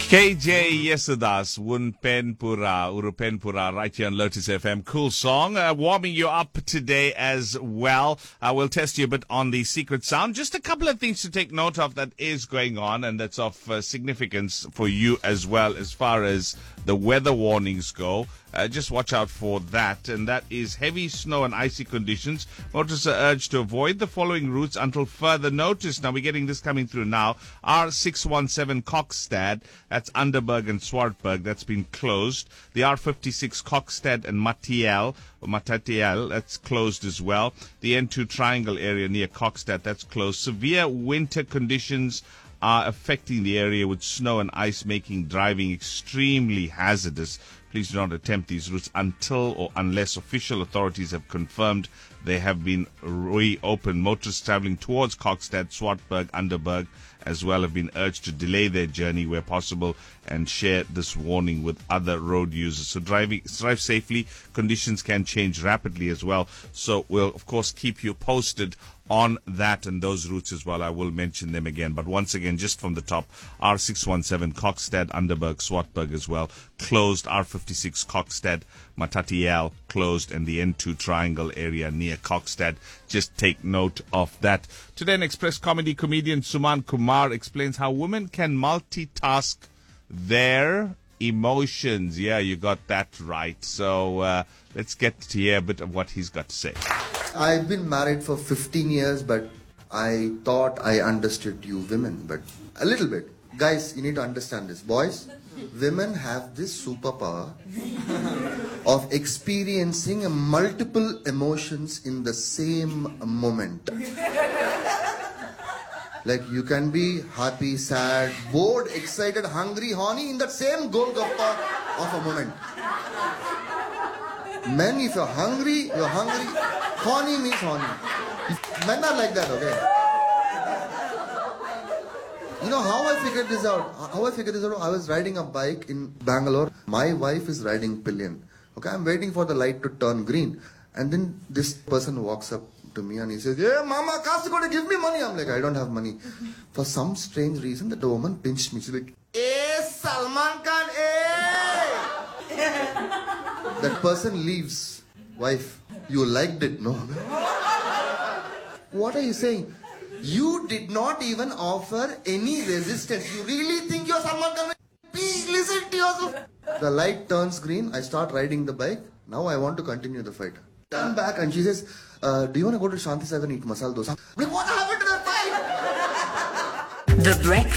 KJ Yesudas, Urupenpura, right here on Lotus FM. Cool song. Warming you up today as well. We'll test you a bit on the secret sound. Just a couple of things to take note of that is going on and that's of significance for you as well as far as the weather warnings go. Just watch out for that. And that is heavy snow and icy conditions. Motorists are urged to avoid the following routes until further notice. Now, we're getting this coming through now. R617 Kokstad, that's Underberg and Swartberg, that's been closed. The R56 Kokstad and Matatiel, that's closed as well. The N2 Triangle area near Kokstad, that's closed. Severe winter conditions are affecting the area with snow and ice, making driving extremely hazardous. Please do not attempt these routes until or unless official authorities have confirmed they have been reopened. Motorists traveling towards Kokstad, Swartberg, Underberg as well have been urged to delay their journey where possible and share this warning with other road users. So drive safely. Conditions can change rapidly as well. So we'll, of course, keep you posted on that and those routes as well. I will mention them again. But once again, just from the top, R617 Kokstad, Underberg, Swartberg as well, closed. R56 Kokstad, Matatiel, closed. And the N2 Triangle area near Kokstad. Just take note of that. Today, an Express comedy comedian Suman Kumar explains how women can multitask their emotions. Yeah, you got that right. So let's get to hear a bit of what he's got to say. I've been married for 15 years, but I thought I understood you women, but a little bit. Guys, you need to understand this. Boys, women have this superpower of experiencing multiple emotions in the same moment. Like you can be happy, sad, bored, excited, hungry, horny in that same golgappa of a moment. Men, if you're hungry, you're hungry. Horny means horny. Men are like that, okay? You know how I figured this out? I was riding a bike in Bangalore. My wife is riding pillion. Okay, I'm waiting for the light to turn green. And then this person walks up to me and he says, "Hey, Mama, Kastu going to give me money." I'm like, I don't have money. For some strange reason, that woman pinched me. She's like, "Hey, Salman Khan, hey!" That person leaves. Wife, you liked it, no? What are you saying? You did not even offer any resistance. You really think you're Salman Khan? Please listen to yourself. The light turns green. I start riding the bike. Now I want to continue the fight. Turn back and she says, "Do you want to go to Shanti Sagar and eat masala dosa?" I'm like, what happened to that fight? The Breakfast